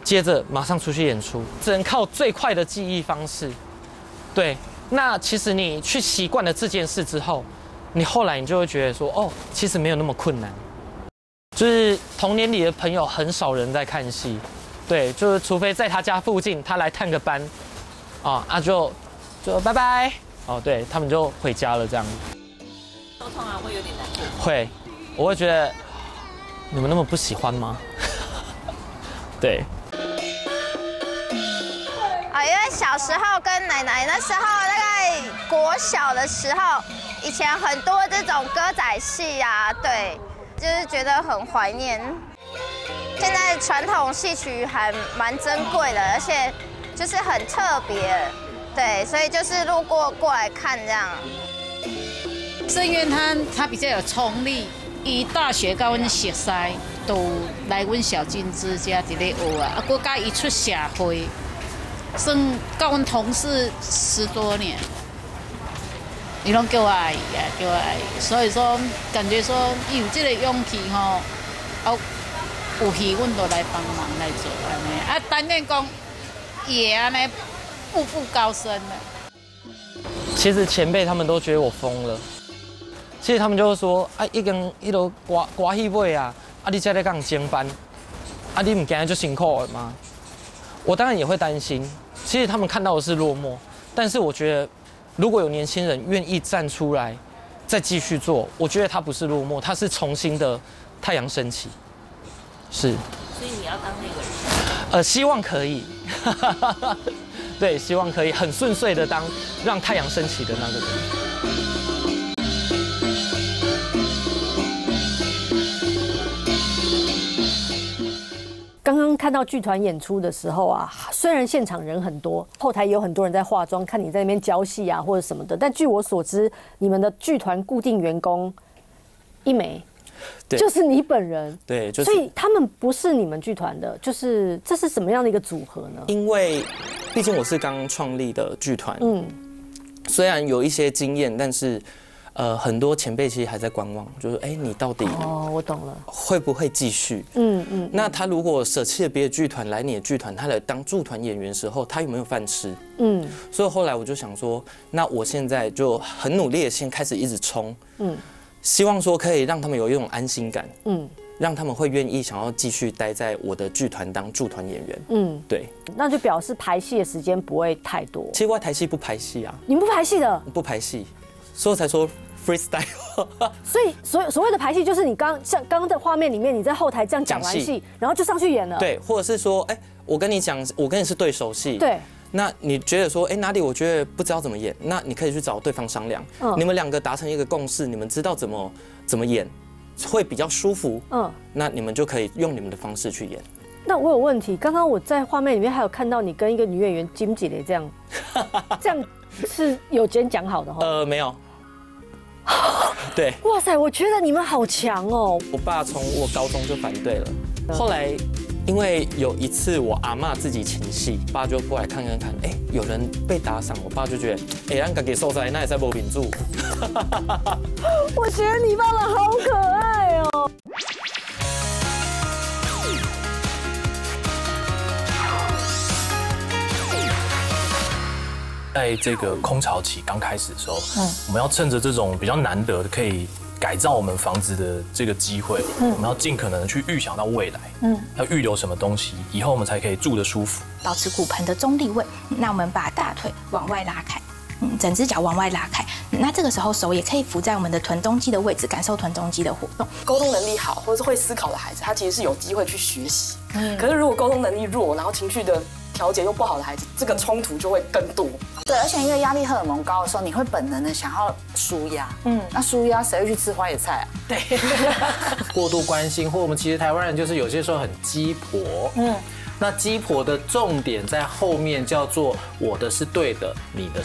接着马上出去演出，只能靠最快的记忆方式。对，那其实你去习惯了这件事之后，你后来你就会觉得说，哦，其实没有那么困难。就是同年里的朋友很少人在看戏，对，就是除非在他家附近，他来探个班，就拜拜，对他们就回家了这样。 沟通啊，会有点难过。 会，我会觉得你们那么不喜欢吗？对。 因为小时候跟奶奶那时候大概国小的时候，以前很多这种歌仔戏啊，对，就是觉得很怀念。现在传统戏曲还蛮珍贵的，而且就是很特别，对，所以就是路过来看这样。 盛苑他比较有冲力，伊大学甲阮熟识，都来阮小金枝家伫咧学啊，佮甲伊出社会。算跟阮同事10多年，伊拢叫我阿姨啊，叫我阿姨。所以说，感觉说伊有这个勇气吼，有戏阮都来帮忙来做安尼。啊，当然讲也安尼步步高升了。 其实前辈他们都觉得我疯了，其实他们就会说，已经迄落歌戏尾啊，你才在讲兼班，你唔惊就辛苦了吗？我当然也会担心。其实他们看到的是落寞，但是我觉得，如果有年轻人愿意站出来，再继续做，我觉得他不是落寞，他是重新的太阳升起。是。 所以你要当那个人？ 希望可以。对，希望可以很顺遂的让太阳升起的那个人。 刚刚看到剧团演出的时候啊，虽然现场人很多，后台也有很多人在化妆，看你在那边教戏啊或者什么的，但据我所知，你们的剧团固定员工一枚，就是你本人， 对，就是， 所以他们不是你们剧团的，就是这是什么样的一个组合呢？ 因为毕竟我是刚创立的剧团，虽然有一些经验，但是很多前辈其实还在观望，就是你到底我懂了， 会不会继续？那他如果舍弃了别的剧团来你的剧团，他来当驻团演员的时候，他有没有饭吃？所以后来我就想说，那我现在就很努力的先开始一直冲，希望说可以让他们有一种安心感，让他们会愿意想要继续待在我的剧团当驻团演员，对， 那就表示排戏的时间不会太多。 其实我台戏不排戏啊， 你们不排戏的？ 不排戏，所以我才说 freestyle。 所以所谓的排戏，就是你像刚刚的画面里面，你在后台这样讲完戏，然后就上去演了。 对，或者是说，我跟你讲，我跟你是对手戏。 对。 那你觉得说，哪里我觉得不知道怎么演，那你可以去找对方商量，你们两个达成一个共识，你们知道怎么演，会比较舒服。那你们就可以用你们的方式去演。 那我有问题，刚刚我在画面里面还有看到你跟一个女演员金姐的这样是有先讲好的哈？ 没有。对。 哇塞，我觉得你们好强哦！ 我爸从我高中就反对了，后来因为有一次我阿嬷自己请戏，爸就过来看，有人被打赏，我爸就觉得，咱家己受灾，那也在无民主。 我觉得你爸爸好可爱哦。 在这个空巢期刚开始的时候，我们要趁着这种比较难得的可以改造我们房子的这个机会，我们要尽可能的去预想到未来，要预留什么东西，以后我们才可以住得舒服。 保持骨盆的中立位，那我们把大腿往外拉开，整只脚往外拉开，那这个时候手也可以扶在我们的臀中肌的位置，感受臀中肌的活动。 沟通能力好或者是会思考的孩子，他其实是有机会去学习。可是如果沟通能力弱，然后情绪的调节又不好的孩子，这个冲突就会更多。 对，而且因为压力荷尔蒙高的时候，你会本能的想要抒压。那抒压谁会去吃花椰菜啊？ 对。 过度关心，或我们其实台湾人就是有些时候很鸡婆。那鸡婆的重点在后面叫做我的是对的，你的